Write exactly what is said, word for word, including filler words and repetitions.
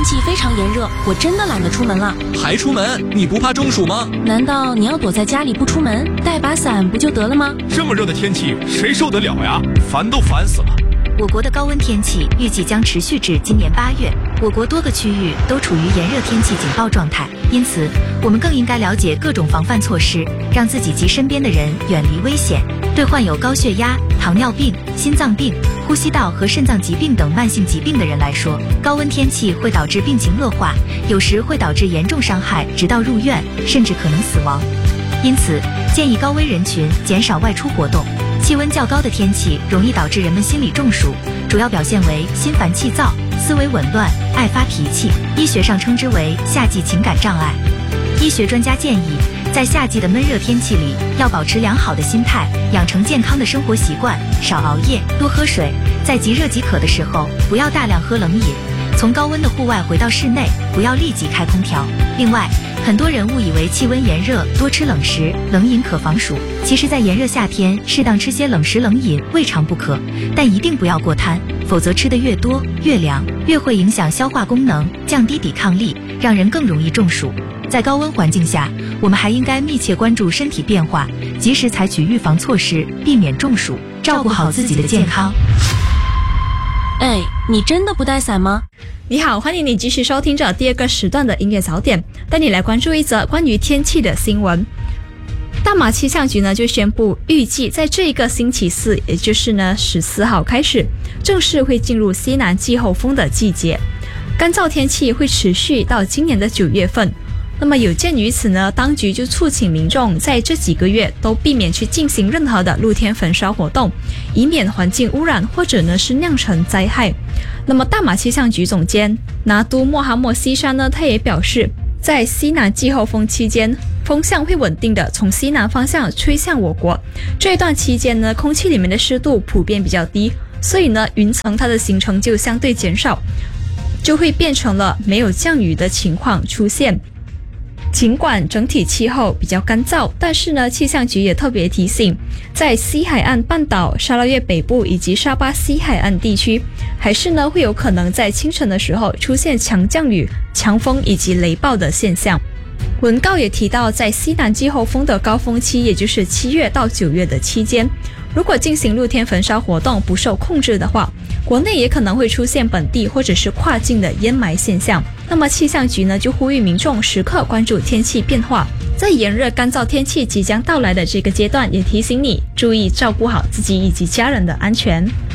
天气非常炎热，我真的懒得出门了。 还出门？你不怕中暑吗？ 难道你要躲在家里不出门，带把伞不就得了吗？ 这么热的天气，谁受得了呀？烦都烦死了。 我国的高温天气预计将持续至今年八月，我国多个区域都处于炎热天气警报状态，因此我们更应该了解各种防范措施，让自己及身边的人远离危险。对患有高血压、糖尿病、心脏病、呼吸道和肾脏疾病等慢性疾病的人来说，高温天气会导致病情恶化，有时会导致严重伤害，直到入院，甚至可能死亡。因此，建议高危人群减少外出活动。气温较高的天气容易导致人们心理中暑，主要表现为心烦气躁、思维紊乱、爱发脾气，医学上称之为夏季情感障碍。医学专家建议，在夏季的闷热天气里，要保持良好的心态，养成健康的生活习惯，少熬夜，多喝水，在即热即渴的时候，不要大量喝冷饮。从高温的户外回到室内，不要立即开空调。另外，很多人误以为气温炎热多吃冷食、冷饮可防暑，其实在炎热夏天，适当吃些冷食冷饮未尝不可，但一定不要过贪，否则吃得越多越凉，越会影响消化功能，降低抵抗力，让人更容易中暑。在高温环境下，我们还应该密切关注身体变化，及时采取预防措施，避免中暑，照顾好自己的健康。 哎，你真的不带伞吗？ 你好，欢迎你继续收听着第二个时段的音乐早点，带你来关注一则关于天气的新闻。大马气象局呢就宣布，预计在这一个星期四，也就是呢十四号开始，正式会进入西南季候风的季节，干燥天气会持续到今年的九月份。那么有鉴于此呢，当局就促请民众在这几个月都避免去进行任何的露天焚烧活动，以免环境污染或者呢是酿成灾害。那么大马气象局总监拿督莫哈默西山呢，他也表示，在西南季候风期间，风向会稳定的从西南方向吹向我国。这一段期间呢，空气里面的湿度普遍比较低，所以呢云层它的形成就相对减少，就会变成了没有降雨的情况出现。尽管整体气候比较干燥，但是呢，气象局也特别提醒，在西海岸半岛、沙拉越北部以及沙巴西海岸地区，还是呢会有可能在清晨的时候出现强降雨、强风以及雷暴的现象。文告也提到，在西南季候风的高峰期，也就是七月到九月的期间，如果进行露天焚烧活动不受控制的话，国内也可能会出现本地或者是跨境的烟霾现象。那么气象局呢就呼吁民众时刻关注天气变化，在炎热干燥天气即将到来的这个阶段，也提醒你注意照顾好自己以及家人的安全。